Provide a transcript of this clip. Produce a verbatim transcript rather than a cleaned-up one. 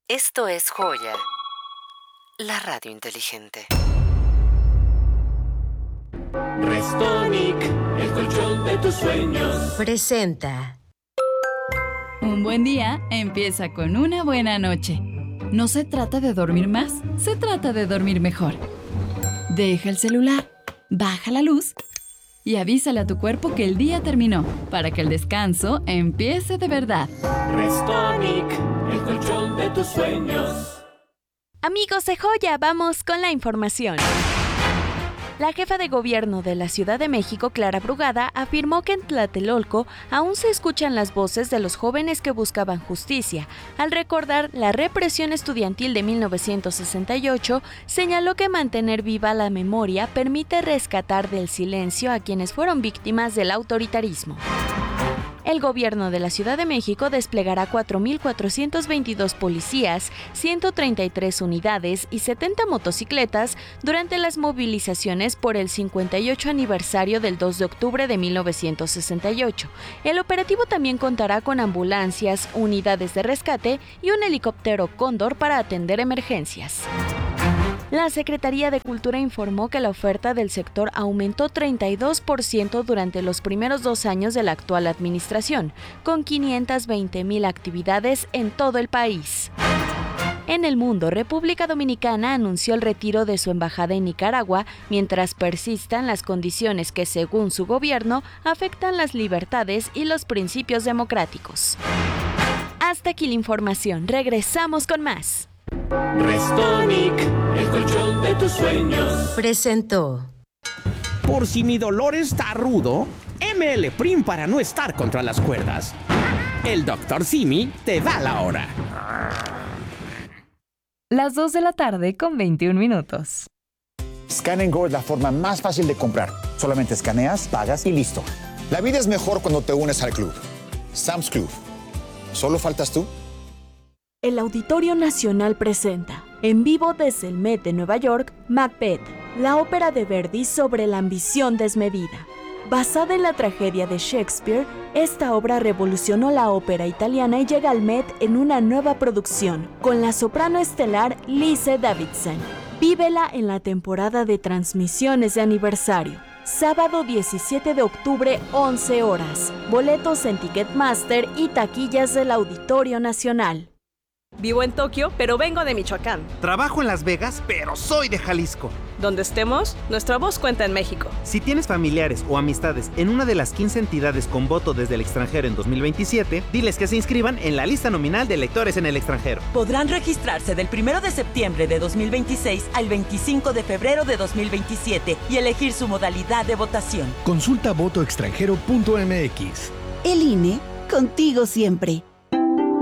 Esto es Joya, la radio inteligente. Restonic, el colchón de tus sueños. Presenta. Un buen día empieza con una buena noche. No se trata de dormir más, se trata de dormir mejor. Deja el celular, baja la luz y avísale a tu cuerpo que el día terminó, para que el descanso empiece de verdad. Restonic, el colchón de tus sueños. Amigos de Joya, vamos con la información. La jefa de gobierno de la Ciudad de México, Clara Brugada, afirmó que en Tlatelolco aún se escuchan las voces de los jóvenes que buscaban justicia. Al recordar la represión estudiantil de mil novecientos sesenta y ocho, señaló que mantener viva la memoria permite rescatar del silencio a quienes fueron víctimas del autoritarismo. El gobierno de la Ciudad de México desplegará cuatro mil cuatrocientos veintidós policías, ciento treinta y tres unidades y setenta motocicletas durante las movilizaciones por el cincuenta y ocho aniversario del dos de octubre de mil novecientos sesenta y ocho. El operativo también contará con ambulancias, unidades de rescate y un helicóptero Cóndor para atender emergencias. La Secretaría de Cultura informó que la oferta del sector aumentó treinta y dos por ciento durante los primeros dos años de la actual administración, con quinientas veinte mil actividades en todo el país. En el mundo, República Dominicana anunció el retiro de su embajada en Nicaragua mientras persistan las condiciones que, según su gobierno, afectan las libertades y los principios democráticos. Hasta aquí la información. Regresamos con más. Restonic, el colchón de tus sueños. Presentó. Por si mi dolor está rudo, M L Prim para no estar contra las cuerdas. El doctor Simi te da la hora. Las dos de la tarde con veintiún minutos. Scan and Go es la forma más fácil de comprar. Solamente escaneas, pagas y listo. La vida es mejor cuando te unes al club. Sam's Club. ¿Solo faltas tú? El Auditorio Nacional presenta, en vivo desde el Met de Nueva York, Macbeth, la ópera de Verdi sobre la ambición desmedida. Basada en la tragedia de Shakespeare, esta obra revolucionó la ópera italiana y llega al Met en una nueva producción, con la soprano estelar Lise Davidson. Vívela en la temporada de transmisiones de aniversario. Sábado diecisiete de octubre, once horas. Boletos en Ticketmaster y taquillas del Auditorio Nacional. Vivo en Tokio, pero vengo de Michoacán. Trabajo en Las Vegas, pero soy de Jalisco. Donde estemos, nuestra voz cuenta en México. Si tienes familiares o amistades en una de las quince entidades con voto desde el extranjero en dos mil veintisiete, diles que se inscriban en la lista nominal de electores en el extranjero. Podrán registrarse del primero de septiembre de dos mil veintiséis al veinticinco de febrero de dos mil veintisiete y elegir su modalidad de votación. Consulta voto extranjero punto m x. El I N E, contigo siempre.